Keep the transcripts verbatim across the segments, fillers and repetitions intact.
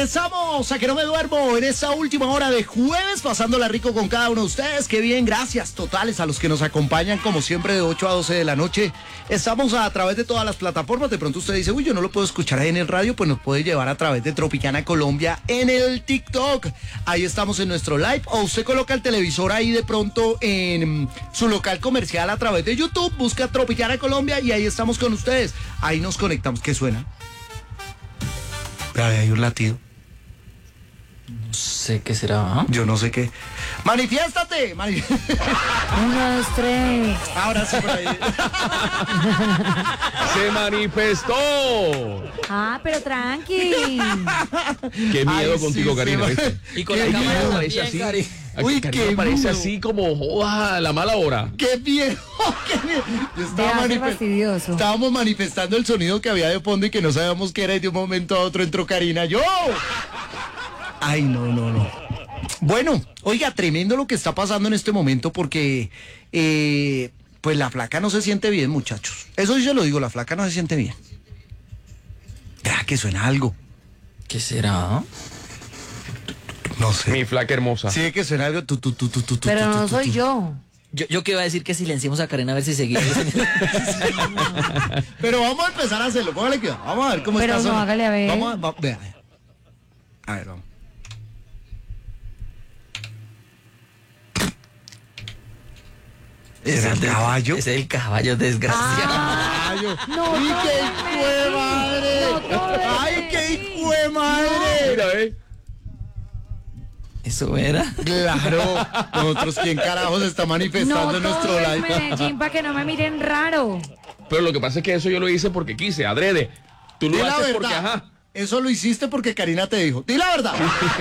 Regresamos a Que No Me Duermo en esta última hora de jueves, pasándola rico con cada uno de ustedes. Qué bien, gracias totales a los que nos acompañan como siempre de ocho a doce de la noche. Estamos a, a través de todas las plataformas. De pronto usted dice, uy, yo no lo puedo escuchar ahí en el radio, pues nos puede llevar a través de Tropicana Colombia en el TikTok. Ahí estamos en nuestro live. O usted coloca el televisor ahí de pronto en su local comercial a través de YouTube, busca Tropicana Colombia y ahí estamos con ustedes. Ahí nos conectamos. ¿Qué suena? Hay un latido. No sé qué será. ¿eh? Yo no sé qué. ¡Manifiéstate! Manif Uno, dos, tres. Ahora sí por ahí. ¡Se manifestó! Ah, pero tranqui. Qué miedo Ay, contigo, sí, Karina, se ¿viste? Y con Qué la cámara miedo. parece Parece así. así. Uy, Karina qué parece miedo. así como, joda, la mala hora. ¡Qué miedo! ¡Qué miedo! Yo estaba Te hace manife- fastidioso. Estábamos manifestando el sonido que había de fondo y que no sabíamos qué era y de un momento a otro entró Karina. ¡Yo! Ay, no, no, no. Bueno, oiga, tremendo lo que está pasando en este momento porque eh, pues la flaca no se siente bien, muchachos. Eso sí se lo digo, la flaca no se siente bien. Ah, que suena algo. ¿Qué será? No sé. Mi flaca hermosa. Sí, que suena algo. Tu, tu, tu, tu, tu, Pero tu, no tu, soy tu. yo. Yo, yo que iba a decir que silenciemos a Karina a ver si seguimos. Pero vamos a empezar a hacerlo. Póngale cuidado. Vamos a ver cómo Pero está. no, sonando. hágale a ver. Vamos a, va- vea. A ver, vamos. ¿Es el des- caballo? Es el caballo, desgraciado. Caballo. No, ¡Ay, no, qué no, hijo de no, madre! no, no, ¡Ay, qué no, hijo de madre! Mira, ¿eh? ¿Eso era? Claro, nosotros, ¿quién carajos está manifestando No en nuestro todo en live? Medellín para que no me miren raro. Pero lo que pasa es que eso yo lo hice porque quise, adrede. Tú lo Di la haces porque, verdad. ajá. Eso lo hiciste porque Karina te dijo. Di la verdad.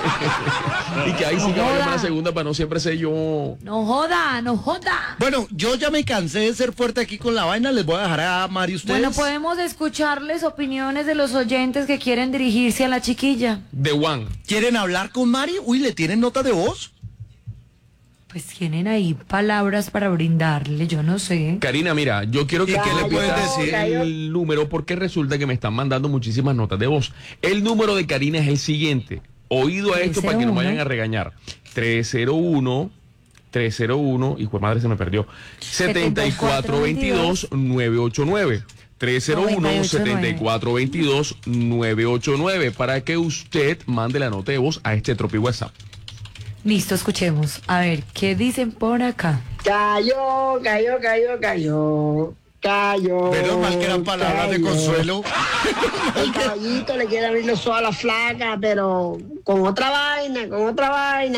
Y que ahí sí No que abrirme joda. la segunda para no siempre ser yo. No joda, no joda. Bueno, yo ya me cansé de ser fuerte aquí con la vaina. Les voy a dejar a Mari ustedes. Bueno, podemos escucharles opiniones de los oyentes que quieren dirigirse a la chiquilla. De One. ¿Quieren hablar con Mari? Uy, ¿le tienen nota de voz? Pues tienen ahí palabras para brindarle, yo no sé. Karina, mira, yo quiero que ¿Y qué le le puedes puedas decir? el número porque resulta que me están mandando muchísimas notas de voz. El número de Karina es el siguiente. Oído a esto para que no me vayan a regañar. tres cero uno, tres cero uno, hijo de madre se me perdió. setenta y cuatro veintidós, nueve ochenta y nueve. tres cero uno, setenta y cuatro veintidós, nueve ochenta y nueve para que usted mande la nota de voz a este Tropi WhatsApp. Listo, escuchemos. A ver, ¿qué dicen por acá? Cayó, cayó, cayó, cayó. Cayó. Menos mal que eran palabras de cayó. consuelo. El caballito le quiere abrir los ojos a la flaca, pero con otra vaina, con otra vaina.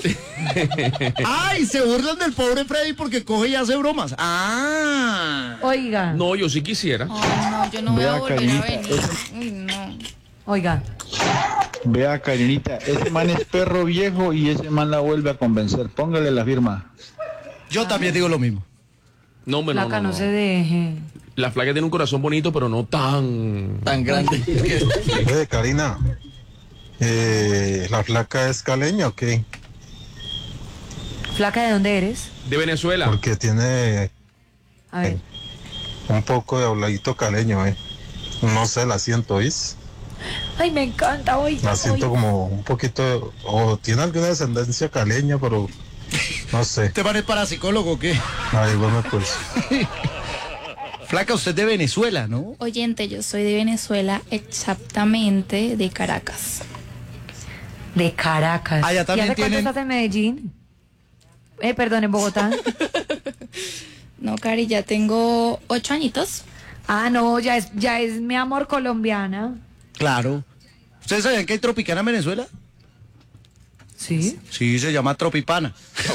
¡Ay! Se burlan del pobre Freddy porque coge y hace bromas. ¡Ah! Oiga, No, yo sí quisiera. Ay, no, yo no voy a volver a venir. Uy, no. oiga. Vea, Karinita, ese man es perro viejo y ese man la vuelve a convencer. Póngale la firma. Yo también digo lo mismo. No, me no, Flaca, no, no, no. se deje. La flaca tiene un corazón bonito, pero no tan... Tan grande. Oye, Karina, eh, ¿la flaca es caleña o qué? Flaca, ¿de dónde eres? De Venezuela. Porque tiene A ver. un poco de habladito caleño, ¿eh? No sé, la siento, ¿oís? Ay, me encanta, oiga. La siento oiga. como un poquito, o tiene alguna descendencia caleña, pero no sé. ¿Te parece parapsicólogo o qué? Ay, bueno, pues. Flaca, usted es de Venezuela, ¿no? Oyente, yo soy de Venezuela, exactamente de Caracas. De Caracas. Allá también ¿Y hace cuánto tienen- estás en Medellín? Eh, perdón, en Bogotá. No, Cari, ya tengo ocho añitos. Ah, no, ya es, ya es mi amor colombiana. Claro. ¿Ustedes sabían que hay Tropicana en Venezuela? ¿Sí? Sí, se llama Tropipana.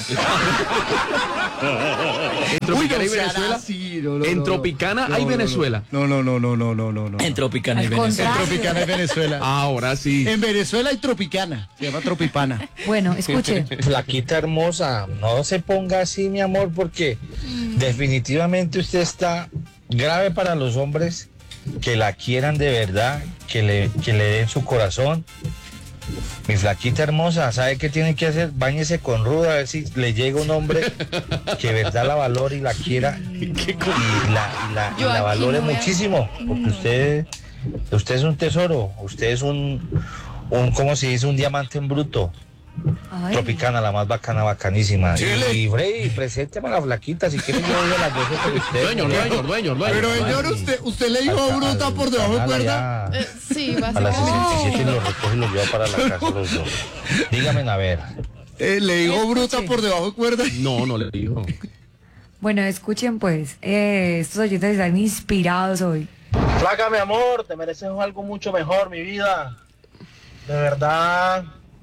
En Tropicana hay sean Venezuela. así, no, no, En no, Tropicana no, hay no, no. Venezuela. No, no, no, no, no, no, no, no. En Tropicana y Al Venezuela. En contrario. Tropicana hay Venezuela. Ahora sí. En Venezuela hay Tropicana. Se llama Tropipana. Bueno, escuche. Flaquita hermosa, no se ponga así, mi amor, porque definitivamente usted está grave para los hombres que la quieran de verdad, que le, que le den su corazón. Mi flaquita hermosa, ¿sabe qué tiene que hacer? Báñese con ruda a ver si le llega un hombre que de verdad la valore y la quiera y la, y la, y Yo la aquí valore no voy a- muchísimo, porque No. usted, usted es un tesoro, usted es un, un, ¿cómo se dice? Un diamante en bruto. Ay. Tropicana, la más bacana, bacanísima. Sí, y, le- y Freddy, preséntame a la flaquita, si quieres yo doy a las veces por usted. Dueño, dueño, dueño, dueño. Pero señor, usted, usted le dijo Al ca- bruta al por debajo de canal cuerda. allá, Eh, sí, a las básicamente. sesenta y siete y los recoge y los lleva para la casa los dos. Dígame, a ver. Eh, le dijo Escuche. bruta por debajo de cuerda. No, no le dijo. Bueno, escuchen pues, eh, estos oyentes están inspirados hoy. Flaca, mi amor, te mereces algo mucho mejor, mi vida. De verdad,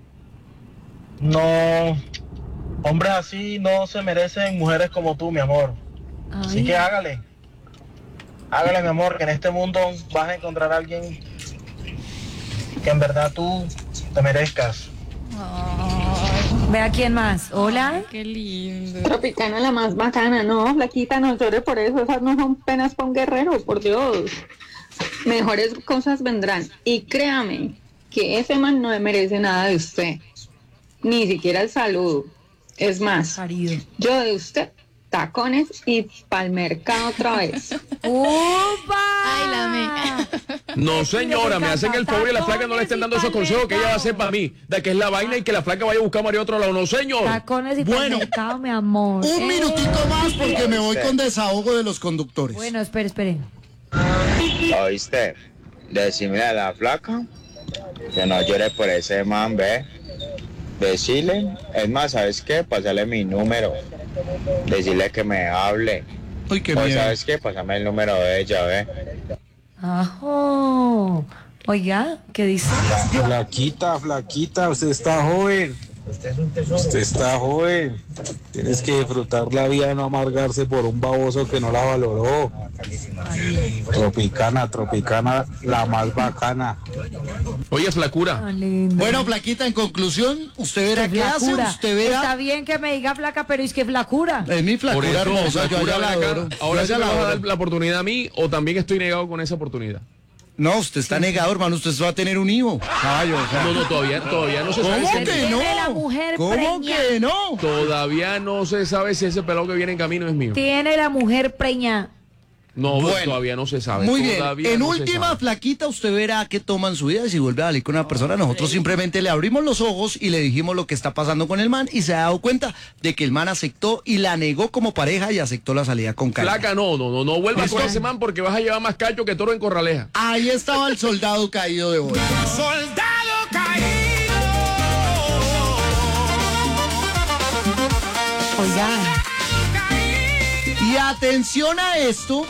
no, hombres así no se merecen mujeres como tú, mi amor. Así Ay. que hágale. Hágale, mi amor, que en este mundo vas a encontrar a alguien que en verdad tú te merezcas. Vea quién más. Hola. Qué lindo. Tropicana la más bacana, no, flaquita, no llore por eso, esas no son penas para un guerrero, por Dios. Mejores cosas vendrán. Y créame que ese man no merece nada de usted, ni siquiera el saludo. Es más, Marido. yo de usted, tacones y pa'l mercado otra vez. ¡Upa! Ay, la me. No, señora, me hacen el favor y la flaca no le estén dando esos consejos que ella va a hacer para mí. De que es la vaina y que la flaca vaya a buscar a María a otro lado. No, señor. Tacones y Bueno. mercado, mi amor. Un Eh. minutito más porque me voy con desahogo de los conductores. Bueno, espere, espere. ¿Oíste? Decime a la flaca que no llore por ese man, ve. Decirle, es más, ¿sabes qué? Pásale mi número. Decirle que me hable. Uy, qué O miedo. ¿sabes qué? Pásame el número de ella, ve. Ajo. Oiga, ¿qué dice? Flaquita, flaquita, usted está joven. Usted está joven. Tienes que disfrutar la vida, no amargarse por un baboso que no la valoró. Tropicana, tropicana, la más bacana. Oye, flacura. Tan lindo. Bueno, Flaquita, en conclusión, usted verá qué hace, Flacura. usted Está verá. bien que me diga flaca, pero es que flacura. Es mi Por flacura eso, hermosa, yo flacura, ya la ven acá. adoro. Ahora Yo sí ya me la vas a adoro. dar la oportunidad a mí o también estoy negado con esa oportunidad. No, usted está negado, hermano, usted va a tener un hijo. Caballo, o sea. No, no, todavía, todavía no se sabe ¿Cómo si que no? Tiene la mujer ¿Cómo preñada. que no? todavía no se sabe si ese pelado que viene en camino es mío. Tiene la mujer preñada. No, Bueno, todavía no se sabe. Muy bien, todavía en no se última, sabe. Flaquita, usted verá qué toma en su vida y si vuelve a salir con una persona. Nosotros simplemente le abrimos los ojos y le dijimos lo que está pasando con el man y se ha dado cuenta de que el man aceptó y la negó como pareja y aceptó la salida con Karina. Flaca, no, no, no, no vuelvas ¿Listo? con ese man porque vas a llevar más cacho que toro en Corraleja. Ahí estaba el soldado caído de hoy. Soldado caído. Oigan. Y atención a esto.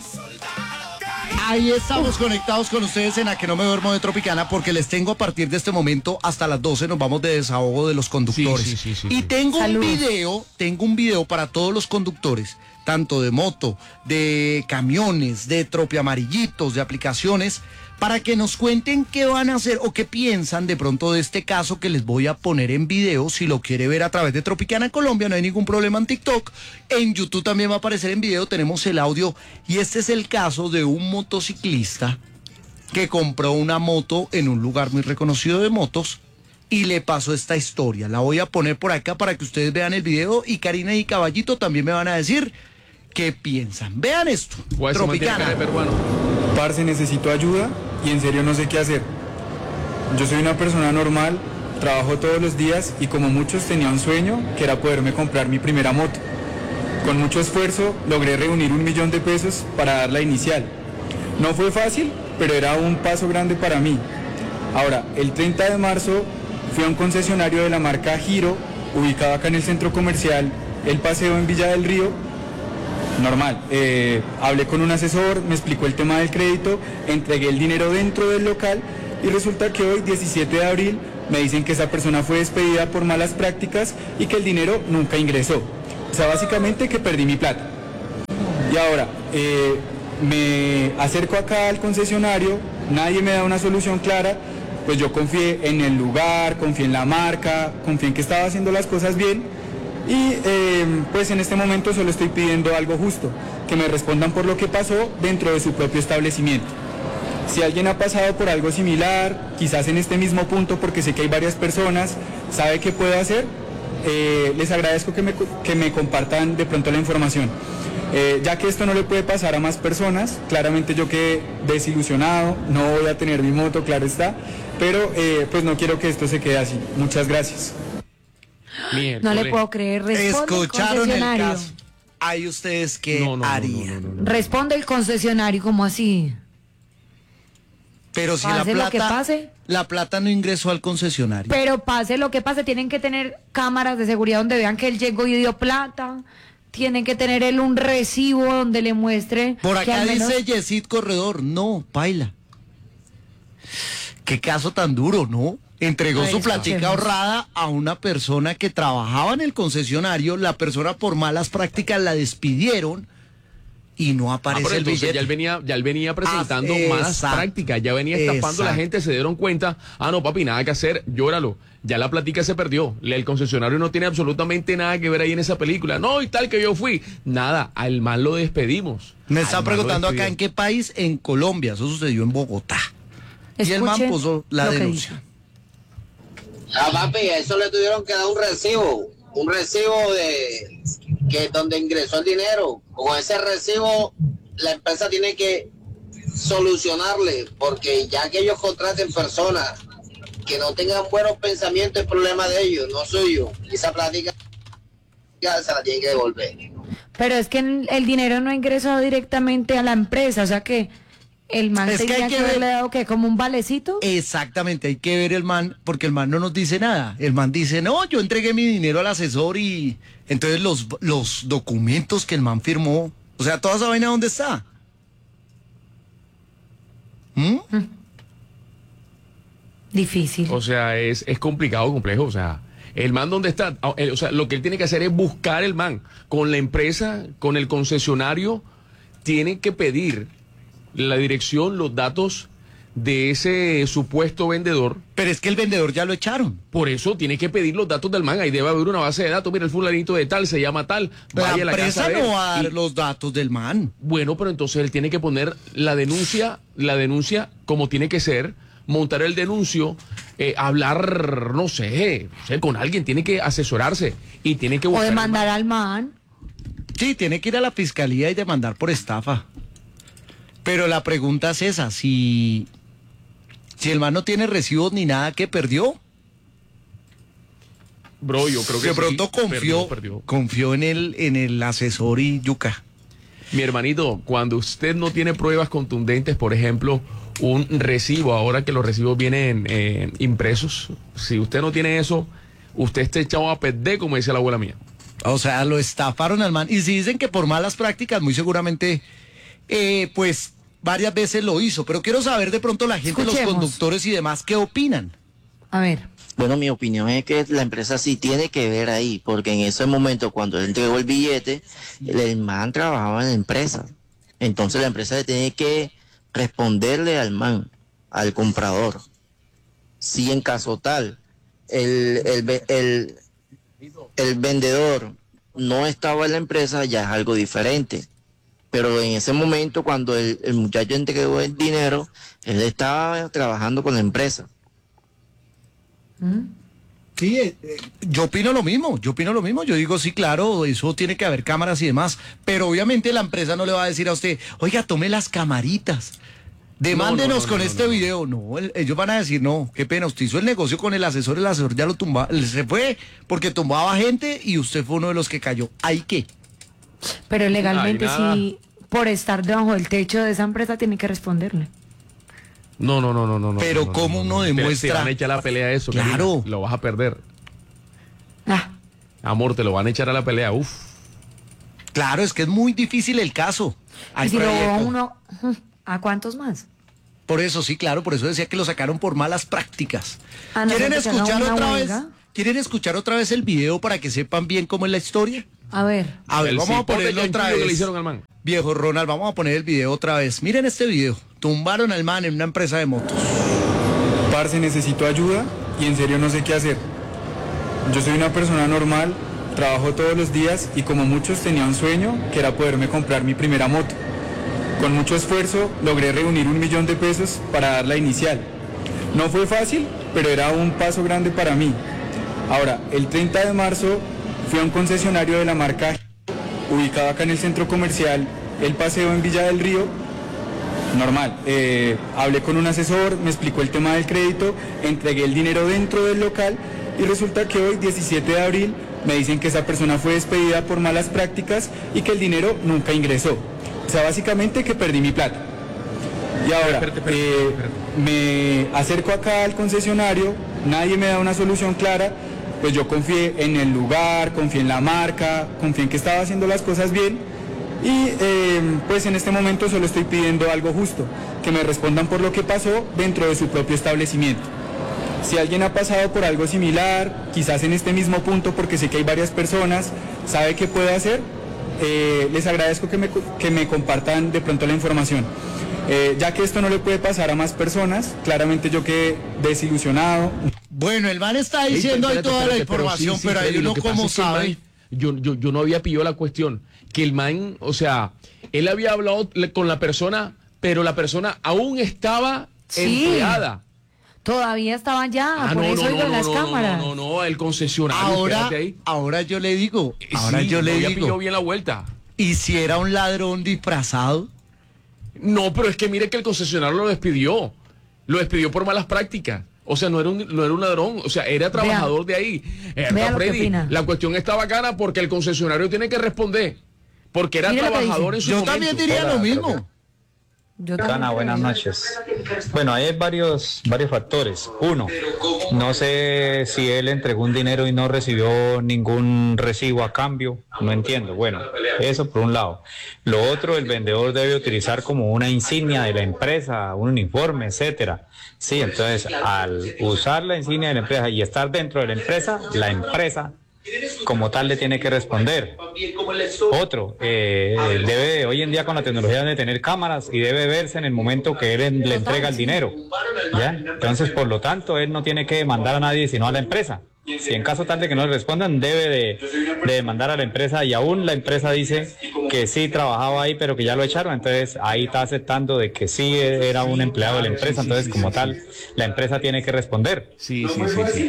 Ahí estamos conectados con ustedes en A Que No Me Duermo de Tropicana porque les tengo a partir de este momento hasta las doce nos vamos de desahogo de los conductores. Sí, sí, sí, sí, y sí. tengo Saludos. un video, tengo un video para todos los conductores, tanto de moto, de camiones, de tropiamarillitos, de aplicaciones, para que nos cuenten qué van a hacer o qué piensan de pronto de este caso que les voy a poner en video. Si lo quiere ver a través de Tropicana Colombia, no hay ningún problema en TikTok. En YouTube también va a aparecer en video, tenemos el audio. Y este es el caso de un motociclista que compró una moto en un lugar muy reconocido de motos y le pasó esta historia. La voy a poner por acá para que ustedes vean el video y Karina y Caballito también me van a decir qué piensan. Vean esto. Pues se mantiene Tropicana. cara de peruano. Parce, necesito ayuda y en serio no sé qué hacer. Yo soy una persona normal, trabajo todos los días y como muchos tenía un sueño que era poderme comprar mi primera moto. Con mucho esfuerzo logré reunir un millón de pesos para dar la inicial. No fue fácil, pero era un paso grande para mí. Ahora, el treinta de marzo fui a un concesionario de la marca Giro, ubicado acá en el centro comercial El Paseo en Villa del Río. Normal, eh, hablé con un asesor, me explicó el tema del crédito, entregué el dinero dentro del local y resulta que hoy, diecisiete de abril, me dicen que esa persona fue despedida por malas prácticas y que el dinero nunca ingresó. O sea, básicamente que perdí mi plata. Y ahora, eh, me acerco acá al concesionario, nadie me da una solución clara, pues yo confié en el lugar, confié en la marca, confié en que estaba haciendo las cosas bien. Y eh, pues en este momento solo estoy pidiendo algo justo, que me respondan por lo que pasó dentro de su propio establecimiento. Si alguien ha pasado por algo similar, quizás en este mismo punto, porque sé que hay varias personas, sabe qué puedo hacer, eh, les agradezco que me, que me compartan de pronto la información. Eh, ya que esto no le puede pasar a más personas, claramente yo quedé desilusionado, no voy a tener mi moto, claro está, pero eh, pues no quiero que esto se quede así. Muchas gracias. Miércoles. No le puedo creer. Responde Escucharon el concesionario. el caso. ¿Hay ustedes qué no, no, harían? No, no, no, no. Responde el concesionario, ¿cómo así? Pero si la Pase lo que plata, pase. la plata no ingresó al concesionario. Pero pase lo que pase, tienen que tener cámaras de seguridad donde vean que él llegó y dio plata. Tienen que tener él un recibo donde le muestre. Por que acá al menos... dice Yesid Corredor, no, paila. Qué caso tan duro, ¿no? Entregó Ay, su escuchemos. platica ahorrada a una persona que trabajaba en el concesionario, la persona por malas prácticas la despidieron y no Ah, aparece pero el entonces billete. ya él venía, ya él venía presentando Ah, malas exacto, prácticas, ya venía estafando a la exacto. gente, se dieron cuenta, ah no papi, nada que hacer, llóralo, ya la platica se perdió, el concesionario no tiene absolutamente nada que ver ahí en esa película, no y tal que yo fui, nada, al man lo despedimos. Me Al está man lo preguntando acá despidieron. en qué país, en Colombia, eso sucedió en Bogotá. Y el man Escuchen puso la lo que denuncia. Ah, papi, a eso le tuvieron que dar un recibo, un recibo de que donde ingresó el dinero. Con ese recibo la empresa tiene que solucionarle, porque ya que ellos contraten personas que no tengan buenos pensamientos, es problema de ellos, no suyo. Y esa plática se la tienen que devolver. Pero es que el dinero no ingresó directamente a la empresa, o sea que el man Es que tenía hay que, que ver- haberle dado que como un valecito. Exactamente, hay que ver el man, porque el man no nos dice nada. El man dice, no, yo entregué mi dinero al asesor y entonces los, los documentos que el man firmó, o sea, toda esa vaina, ¿dónde está? ¿Mm? Difícil. O sea, es, es complicado, complejo. O sea, el man donde está, Ah, eh, o sea, lo que él tiene que hacer es buscar el man. Con la empresa, con el concesionario, tiene que pedir la dirección, los datos de ese supuesto vendedor. Pero es que el vendedor ya lo echaron. Por eso tiene que pedir los datos del man. Ahí debe haber una base de datos. Mira, el fulanito de tal se llama tal. La Vaya a la empresa casa de él no va a dar y- los datos del man. Bueno, pero entonces él tiene que poner la denuncia, la denuncia como tiene que ser, montar el denuncio, eh, hablar, no sé, no sé, con alguien, tiene que asesorarse y tiene que O buscar. demandar al man. Sí, tiene que ir a la fiscalía y demandar por estafa. Pero la pregunta es esa, si, si el man no tiene recibos ni nada que perdió. Bro, yo creo que de sí, pronto confió, perdió, perdió. confió en el, en el asesor y yuca. Mi hermanito, cuando usted no tiene pruebas contundentes, por ejemplo, un recibo, ahora que los recibos vienen eh, impresos, si usted no tiene eso, usted está echado a perder, como dice la abuela mía. O sea, lo estafaron al man. Y si dicen que por malas prácticas, muy seguramente, eh, pues varias veces lo hizo. Pero quiero saber de pronto la gente, Escuchemos. los conductores y demás, ¿qué opinan? A ver. Bueno, mi opinión es que la empresa sí tiene que ver ahí, porque en ese momento cuando él entregó el billete, el man trabajaba en la empresa. Entonces la empresa le tiene que responderle al man, al comprador. Si en caso tal, el, el, ve- el, el vendedor no estaba en la empresa, ya es algo diferente. Pero en ese momento, cuando el, el muchacho entregó el dinero, él estaba trabajando con la empresa. Sí, eh, eh, yo opino lo mismo, yo opino lo mismo, yo digo, sí, claro, eso tiene que haber cámaras y demás, pero obviamente la empresa no le va a decir a usted, oiga, tome las camaritas, demándenos No, no, no, con no, este no. video, no, el- ellos van a decir, no, qué pena, usted hizo el negocio con el asesor, el asesor ya lo tumbaba, se fue porque tumbaba gente y usted fue uno de los que cayó, ¿ahí qué? Pero legalmente Ay, nada. sí, por estar debajo del techo de esa empresa tiene que responderle. No, no, no, no, no. no, Pero no, no, ¿cómo no, uno no. Te- demuestra? Te van a echar a la pelea eso, Claro. Karina. Lo vas a perder. Ah, Amor, te lo van a echar a la pelea, uf. Claro, es que es muy difícil el caso. Hay y si lo proyectos. uno, ¿a cuántos más? Por eso, sí, claro, por eso decía que lo sacaron por malas prácticas. Ah, no, ¿Quieren porque se haga escuchar una otra huelga. vez? ¿Quieren escuchar otra vez el video para que sepan bien cómo es la historia? A ver. A ver, El vamos a cipote ponerlo otra chanchullo que vez. le hicieron al man. Viejo Ronald, vamos a poner el video otra vez. Miren este video. Tumbaron al man en una empresa de motos. Parce, necesito ayuda y en serio no sé qué hacer. Yo soy una persona normal, trabajo todos los días y como muchos tenía un sueño que era poderme comprar mi primera moto. Con mucho esfuerzo logré reunir un millón de pesos para dar la inicial. No fue fácil, pero era un paso grande para mí. Ahora, el treinta de marzo fui a un concesionario de la marca ubicado acá en el centro comercial El Paseo en Villa del Río normal. Eh, hablé con un asesor, me explicó el tema del crédito, entregué el dinero dentro del local y resulta que hoy, diecisiete de abril, me dicen que esa persona fue despedida por malas prácticas y que el dinero nunca ingresó. O sea, básicamente que perdí mi plata. Y ahora, Espérate, espérate, eh, espérate. me acerco acá al concesionario, nadie me da una solución clara, pues yo confié en el lugar, confié en la marca, confié en que estaba haciendo las cosas bien y eh, pues en este momento solo estoy pidiendo algo justo, que me respondan por lo que pasó dentro de su propio establecimiento. Si alguien ha pasado por algo similar, quizás en este mismo punto, porque sé que hay varias personas, sabe qué puedo hacer, eh, les agradezco que me, que me compartan de pronto la información. Eh, ya que esto no le puede pasar a más personas, claramente yo quedé desilusionado. Bueno, el man está diciendo ahí toda la información, pero ahí uno como sabe. Yo, yo, yo no había pillado la cuestión, que el man, o sea, él había hablado con la persona, pero la persona aún estaba Sí. empleada. Todavía estaba allá, Ah, por no, eso no, oigo no, en las no, cámaras. No, no, no, el concesionario, Ahora, espérate ahí. ahora yo le digo, ahora Sí, yo no le había digo. pillado bien la vuelta. ¿Y si era un ladrón disfrazado? No, pero es que mire que el concesionario lo despidió. Lo despidió por malas prácticas. O sea, no era un, no era un ladrón, o sea, era trabajador de ahí. Eh, Vea lo que Freddy, opina. la cuestión está bacana porque el concesionario tiene que responder. Porque era Mire lo que trabajador en dice. su Yo momento. también diría Hola, lo creo mismo. Yo Ana, buenas noches. Bueno, ahí hay varios, varios factores. Uno, no sé si él entregó un dinero y no recibió ningún recibo a cambio. No entiendo. Bueno, eso por un lado. Lo otro, el vendedor debe utilizar como una insignia de la empresa, un uniforme, etcétera. Sí, entonces al usar la insignia de la empresa y estar dentro de la empresa, la empresa como tal le tiene que responder. Otro, eh, debe hoy en día con la tecnología de tener cámaras y debe verse en el momento que él le entrega el dinero, ¿ya? Entonces, por lo tanto, él no tiene que demandar a nadie sino a la empresa. Si en caso tal de que no le respondan, debe de, de demandar a la empresa y aún la empresa dice que sí trabajaba ahí, pero que ya lo echaron, entonces ahí está aceptando de que sí era un empleado de la empresa, entonces como tal, la empresa tiene que responder. Sí, sí, sí, sí.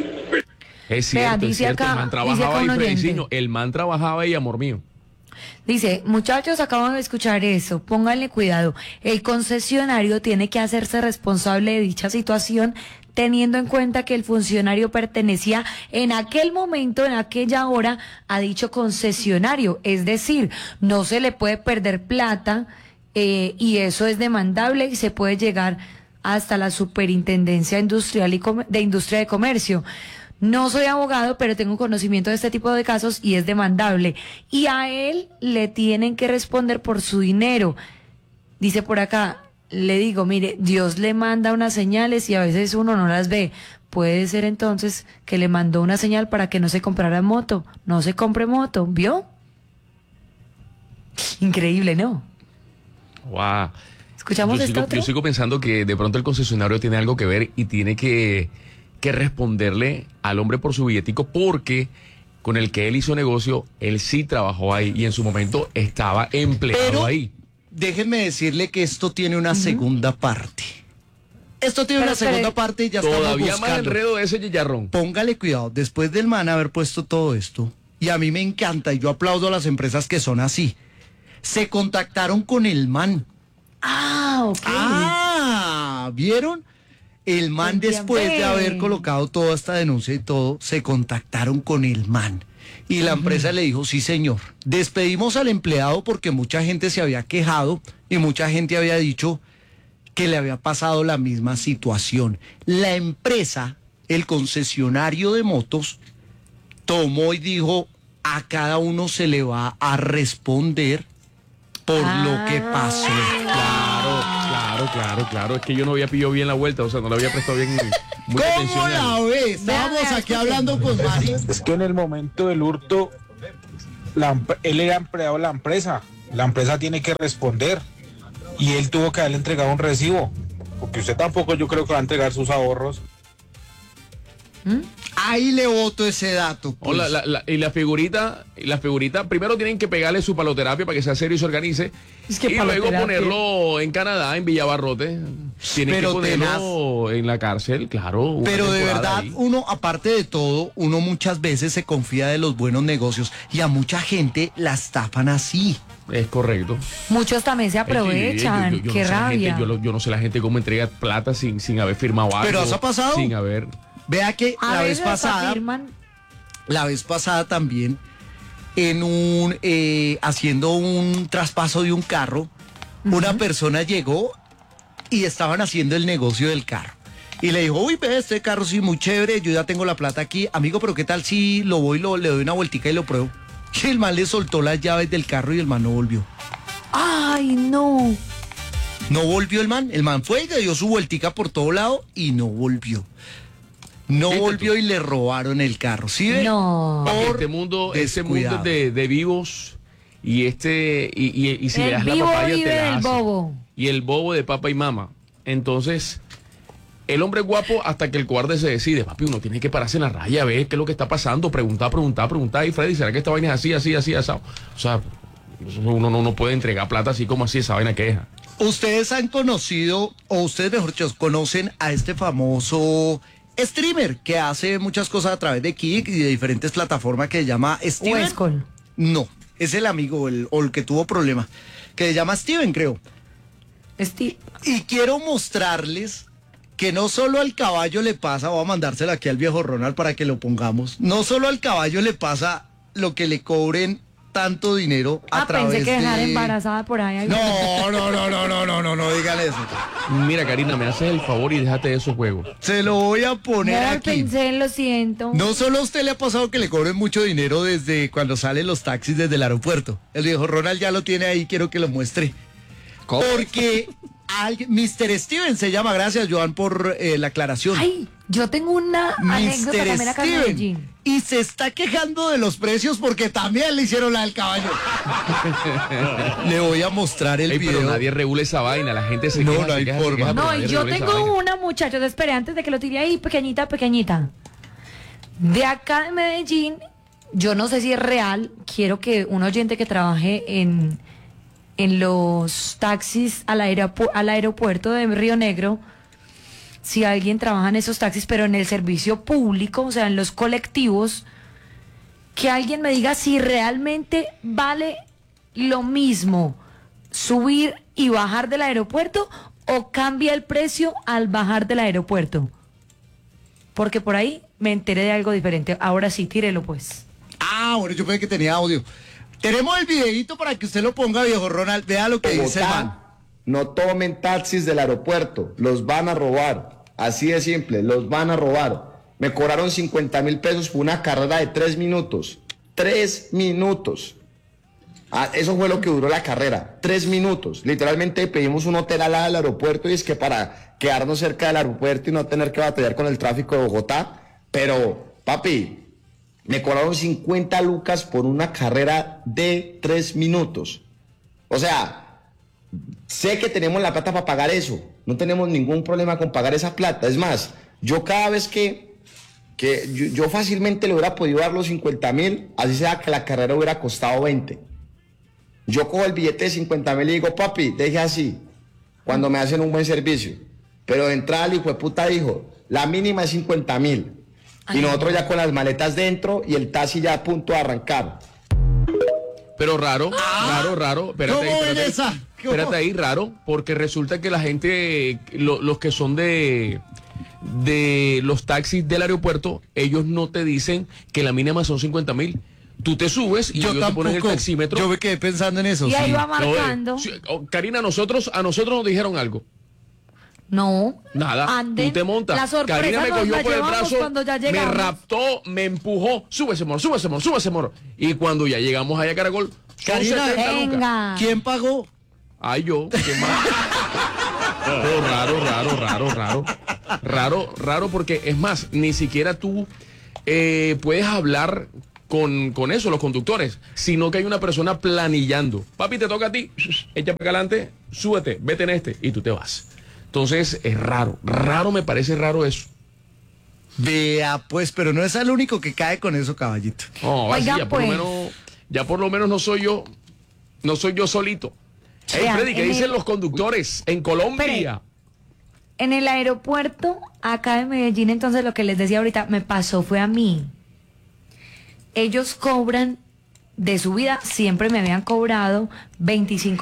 Es cierto, Vea, es dice cierto, acá- el man dice trabajaba acá ahí, un oyente. Frediciño, el man trabajaba ahí, amor mío. Dice, muchachos, acaban de escuchar eso, pónganle cuidado. El concesionario tiene que hacerse responsable de dicha situación, teniendo en cuenta que el funcionario pertenecía en aquel momento, en aquella hora, a dicho concesionario. Es decir, no se le puede perder plata eh, y eso es demandable y se puede llegar hasta la Superintendencia Industrial y Com- de Industria de Comercio. No soy abogado, pero tengo conocimiento de este tipo de casos y es demandable. Y a él le tienen que responder por su dinero. Dice por acá, le digo, mire, Dios le manda unas señales y a veces uno no las ve. Puede ser entonces que le mandó una señal para que no se comprara moto. No se compre moto, ¿vio? Increíble, ¿no? Wow. ¿Escuchamos yo esto sigo, otro? yo sigo pensando que de pronto el concesionario tiene algo que ver y tiene que, que responderle al hombre por su billetico porque con el que él hizo negocio, él sí trabajó ahí y en su momento estaba empleado Pero ahí. déjenme decirle que esto tiene una segunda parte. Esto tiene Pero una segunda espere, parte y ya estamos Todavía más buscando. enredo de ese chicharrón. Póngale cuidado, después del man haber puesto todo esto, y a mí me encanta, y yo aplaudo a las empresas que son así, se contactaron con el man. Ah, ok. Ah, ¿vieron? El man, Oigan, después de ve. haber colocado toda esta denuncia y todo, se contactaron con el man. Y la empresa le dijo, sí señor, despedimos al empleado porque mucha gente se había quejado y mucha gente había dicho que le había pasado la misma situación. La empresa, el concesionario de motos, tomó y dijo, a cada uno se le va a responder por lo que pasó. Claro, claro, claro, claro. Es que yo no había pillado bien la vuelta, o sea, no le había prestado bien mucha ¿Cómo atención. la a él. ves? Estábamos Vea, aquí escuchen. hablando con Mari. Es que en el momento del hurto, la empre- él era empleado de la empresa. La empresa tiene que responder. Y él tuvo que haberle entregado un recibo. Porque usted tampoco, yo creo que va a entregar sus ahorros. Ahí le voto ese dato. pues. Hola, la, la- y la figurita, y la figurita, primero tienen que pegarle su paloterapia para que sea serio y se organice. Es que y luego paloterapia. ponerlo en Canadá, en Villabarrote. Tienen Pero que ponerlo en la cárcel, claro. una Pero de temporada verdad, ahí. uno, aparte de todo, uno muchas veces se confía de los buenos negocios y a mucha gente la estafan así. Es correcto. Muchos también se aprovechan. Yo- yo- yo Qué no sé la rabia. gente- yo, lo- yo no sé la gente cómo entrega plata sin, sin haber firmado algo. Pero ¿eso ha pasado? Sin haber. Vea que A la vez veces hasta pasada, firman. la vez pasada también, en un, eh, haciendo un traspaso de un carro, una persona llegó y estaban haciendo el negocio del carro. Y le dijo, uy, ve, este carro sí, muy chévere, yo ya tengo la plata aquí. Amigo, pero ¿qué tal si lo voy, lo, le doy una vueltica y lo pruebo? Y el man le soltó las llaves del carro y el man no volvió. Ay, no. No volvió el man. El man fue y le dio su vueltica por todo lado y no volvió. No volvió y le robaron el carro. ¿Sí ve? No. Papi, este mundo, este mundo descuidado. es de, de vivos y este y, y- y si le El das la vivo papaya vive te la del hace. bobo. Y el bobo de papá y mamá. Entonces, el hombre es guapo hasta que el cobarde se decide. Papi, uno tiene que pararse en la raya, ver qué es lo que está pasando, preguntar, preguntar, preguntar. Y Freddy, ¿será que esta vaina es así, así, así, así? O sea, uno no, no puede entregar plata así como así, esa vaina que es. Ustedes han conocido, o ustedes mejor dicho, conocen a este famoso streamer que hace muchas cosas a través de Kik y de diferentes plataformas que se llama Steven. Huescol. No, es el amigo el, o el que tuvo problema, que se llama Steven, creo. Steve. Y quiero mostrarles que no solo al caballo le pasa, voy a mandársela aquí al viejo Ronald para que lo pongamos, no solo al caballo le pasa lo que le cobren tanto dinero a Ah, través pensé que dejar de... embarazada por ahí. No, no, no, no, no, no, no, no digan eso. Mira, Karina, me haces el favor y déjate de esos juegos. Se lo voy a poner No, aquí. pensé, lo siento. No solo a usted le ha pasado que le cobren mucho dinero desde cuando salen los taxis desde el aeropuerto. El viejo Ronald ya lo tiene ahí, quiero que lo muestre. Porque alguien, mister Steven se llama, gracias Joan por eh, la aclaración. Ay, yo tengo una anécdota mister también acá en Steven. Medellín. Y se está quejando de los precios porque también le hicieron la del caballo. Le voy a mostrar el Ey, video. pero nadie regula esa vaina, la gente se No, queja, no se hay queja, se forma. queja, pero No, nadie y yo regula esa vaina. tengo una, muchachos, espere, antes de que lo tire ahí, pequeñita, pequeñita. De acá de Medellín, yo no sé si es real, quiero que un oyente que trabaje en, en los taxis al, aeropu- al aeropuerto de Río Negro, si alguien trabaja en esos taxis, pero en el servicio público, o sea, en los colectivos, que alguien me diga si realmente vale lo mismo subir y bajar del aeropuerto o cambia el precio al bajar del aeropuerto. Porque por ahí me enteré de algo diferente. Ahora sí, tírelo pues. Ah, bueno, yo pensé que tenía audio. Tenemos el videito para que usted lo ponga, viejo Ronald. Vea lo que dice el man. No tomen taxis del aeropuerto, los van a robar. Así de simple, los van a robar. Me cobraron cincuenta mil pesos por una carrera de tres minutos. Tres minutos. Ah, eso fue lo que duró la carrera. Tres minutos. Literalmente pedimos un hotel al lado del aeropuerto y es que para quedarnos cerca del aeropuerto y no tener que batallar con el tráfico de Bogotá. Pero, papi, me cobraron cincuenta lucas por una carrera de tres minutos. O sea, sé que tenemos la plata para pagar eso. No tenemos ningún problema con pagar esa plata. Es más, yo cada vez que, que yo, yo fácilmente le hubiera podido dar los cincuenta mil, así sea que la carrera hubiera costado veinte. Yo cojo el billete de cincuenta mil y digo, papi, deje así, cuando me hacen un buen servicio. Pero de entrada el hijo de puta dijo, la mínima es cincuenta mil. Y nosotros ya con las maletas dentro y el taxi ya a punto de arrancar. Pero raro, raro, raro. Espérate, ¿Cómo ahí, ven espérate, esa? ahí. ¿Cómo? Espérate ahí, raro, porque resulta que la gente, lo- los que son de de los taxis del aeropuerto, ellos no te dicen que la mínima son cincuenta mil. Tú te subes y Yo ellos te ponen el tampoco. taxímetro. Yo me quedé pensando en eso. Y ahí sí. va marcando. No, eh, sí, oh, Karina, nosotros, a nosotros nos dijeron algo. No. Nada, Anden. tú te montas. La sorpresa Karina me nos cogió la por el llevamos brazo, cuando ya me llegamos. raptó, me empujó. Súbese, amor, súbese, amor, súbese, amor. Y cuando ya llegamos allá a Caracol, son Karina, setenta lucas. Venga. ¿Quién pagó? Ay, yo, ¿qué más? Pero raro, raro, raro, raro. Raro, raro porque, es más, ni siquiera tú eh, puedes hablar con, con eso, los conductores, sino que hay una persona planillando. Papi, te toca a ti, echa para adelante, súbete, vete en este, y tú te vas. Entonces, es raro, raro me parece raro eso. Vea, pues, pero no es el único que cae con eso, caballito. No, así, Oiga, ya por lo pues. menos, ya por lo menos no soy yo, no soy yo solito. Hey, Vean, Freddy, ¿qué en dicen el- los conductores en Colombia? Espere. En el aeropuerto, acá de Medellín, entonces lo que les decía ahorita, me pasó fue a mí. Ellos cobran de su vida siempre me habían cobrado veinticinco